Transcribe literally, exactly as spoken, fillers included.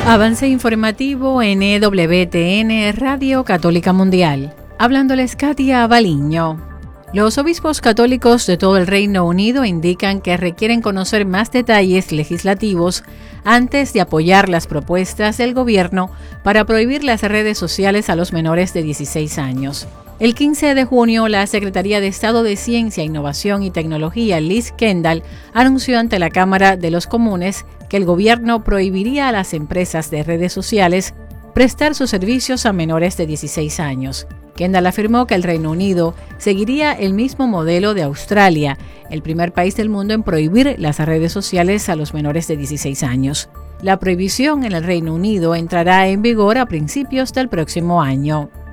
Avance informativo en E W T N Radio Católica Mundial. Hablándoles Katia Baliño. Los obispos católicos de todo el Reino Unido indican que requieren conocer más detalles legislativos antes de apoyar las propuestas del gobierno para prohibir las redes sociales a los menores de dieciséis años. El quince de junio, la Secretaría de Estado de Ciencia, Innovación y Tecnología, Liz Kendall, anunció ante la Cámara de los Comunes que el gobierno prohibiría a las empresas de redes sociales prestar sus servicios a menores de dieciséis años. Kendall afirmó que el Reino Unido seguiría el mismo modelo de Australia, el primer país del mundo en prohibir las redes sociales a los menores de dieciséis años. La prohibición en el Reino Unido entrará en vigor a principios del próximo año.